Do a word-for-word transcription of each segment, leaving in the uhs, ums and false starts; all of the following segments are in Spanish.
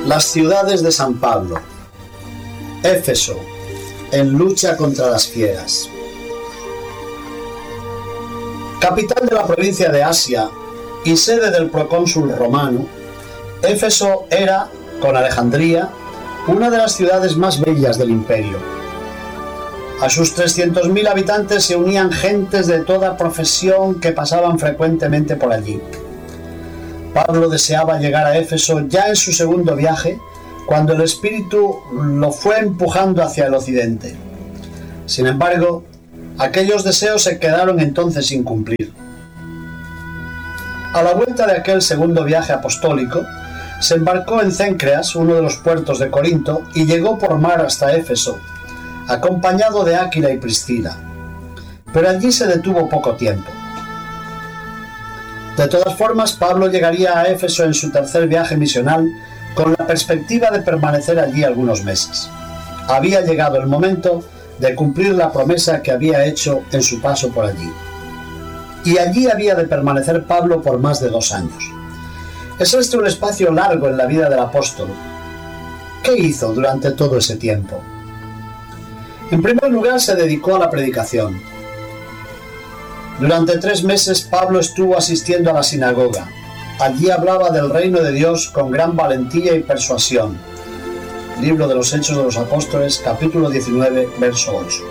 Las ciudades de San Pablo. Éfeso, en lucha contra las fieras. Capital de la provincia de Asia y sede del procónsul romano, Éfeso era, con Alejandría, una de las ciudades más bellas del imperio. A sus trescientos mil habitantes se unían gentes de toda profesión que pasaban frecuentemente por allí. Pablo deseaba llegar a Éfeso ya en su segundo viaje, cuando el espíritu lo fue empujando hacia el occidente. Sin embargo, aquellos deseos se quedaron entonces sin cumplir. A la vuelta de aquel segundo viaje apostólico, se embarcó en Cencreas, uno de los puertos de Corinto, y llegó por mar hasta Éfeso, acompañado de Áquila y Priscila. Pero allí se detuvo poco tiempo. De todas formas, Pablo llegaría a Éfeso en su tercer viaje misional con la perspectiva de permanecer allí algunos meses. Había llegado el momento de cumplir la promesa que había hecho en su paso por allí. Y allí había de permanecer Pablo por más de dos años. Es este un espacio largo en la vida del apóstol. ¿Qué hizo durante todo ese tiempo? En primer lugar, se dedicó a la predicación. Durante tres meses Pablo estuvo asistiendo a la sinagoga. Allí hablaba del reino de Dios con gran valentía y persuasión. Libro de los Hechos de los Apóstoles, capítulo diecinueve, verso ocho.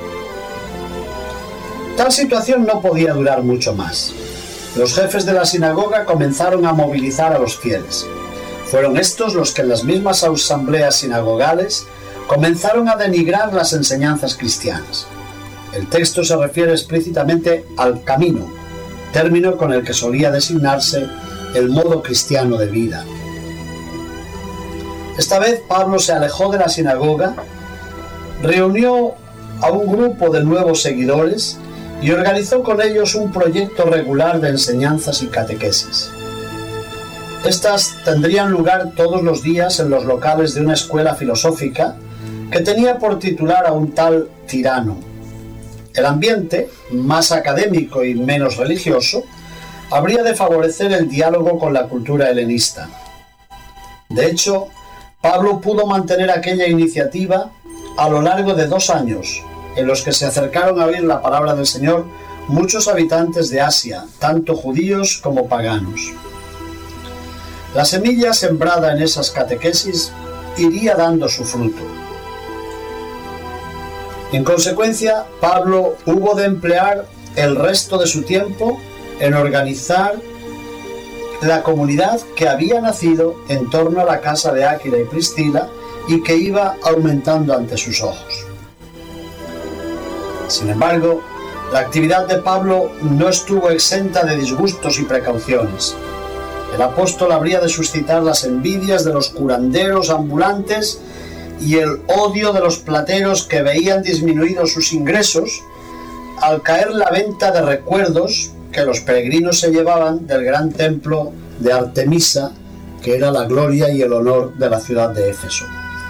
Tal situación no podía durar mucho más. Los jefes de la sinagoga comenzaron a movilizar a los fieles. Fueron estos los que en las mismas asambleas sinagogales comenzaron a denigrar las enseñanzas cristianas. El texto se refiere explícitamente al camino, término con el que solía designarse el modo cristiano de vida. Esta vez Pablo se alejó de la sinagoga, reunió a un grupo de nuevos seguidores y organizó con ellos un proyecto regular de enseñanzas y catequesis. Estas tendrían lugar todos los días en los locales de una escuela filosófica que tenía por titular a un tal Tirano. El ambiente, más académico y menos religioso, habría de favorecer el diálogo con la cultura helenista. De hecho, Pablo pudo mantener aquella iniciativa a lo largo de dos años, en los que se acercaron a oír la palabra del Señor muchos habitantes de Asia, tanto judíos como paganos. La semilla sembrada en esas catequesis iría dando su fruto. En consecuencia, Pablo hubo de emplear el resto de su tiempo en organizar la comunidad que había nacido en torno a la casa de Áquila y Priscila y que iba aumentando ante sus ojos. Sin embargo, la actividad de Pablo no estuvo exenta de disgustos y precauciones. El apóstol habría de suscitar las envidias de los curanderos ambulantes y el odio de los plateros que veían disminuidos sus ingresos al caer la venta de recuerdos que los peregrinos se llevaban del gran templo de Artemisa, que era la gloria y el honor de la ciudad de Éfeso.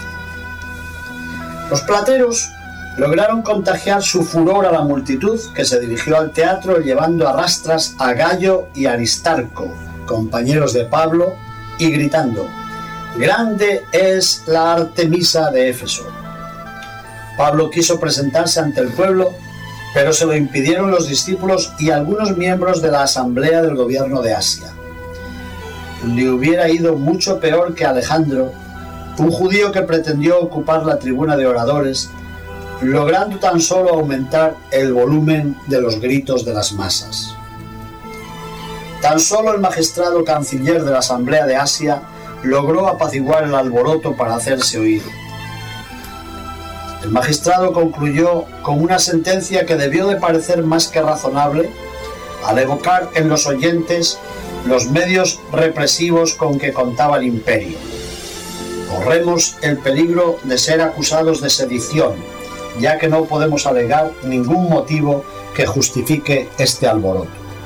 Los plateros lograron contagiar su furor a la multitud, que se dirigió al teatro llevando a rastras a Gayo y Aristarco, compañeros de Pablo, y gritando: «Grande es la Artemisa de Éfeso». Pablo quiso presentarse ante el pueblo, pero se lo impidieron los discípulos y algunos miembros de la asamblea del gobierno de Asia. Le hubiera ido mucho peor que Alejandro, un judío que pretendió ocupar la tribuna de oradores, logrando tan solo aumentar el volumen de los gritos de las masas. Tan solo el magistrado canciller de la asamblea de Asia logró apaciguar el alboroto para hacerse oír. El magistrado concluyó con una sentencia que debió de parecer más que razonable al evocar en los oyentes los medios represivos con que contaba el imperio. Corremos el peligro de ser acusados de sedición, ya que no podemos alegar ningún motivo que justifique este alboroto.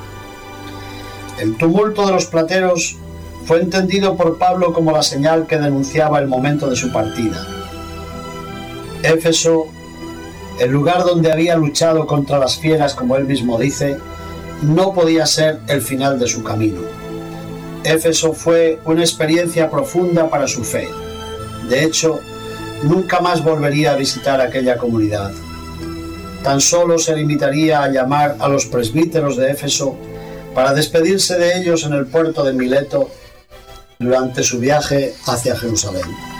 El tumulto de los plateros fue entendido por Pablo como la señal que denunciaba el momento de su partida. Éfeso, el lugar donde había luchado contra las fieras, como él mismo dice, no podía ser el final de su camino. Éfeso fue una experiencia profunda para su fe. De hecho, nunca más volvería a visitar aquella comunidad. Tan solo se limitaría a llamar a los presbíteros de Éfeso para despedirse de ellos en el puerto de Mileto durante su viaje hacia Jerusalén.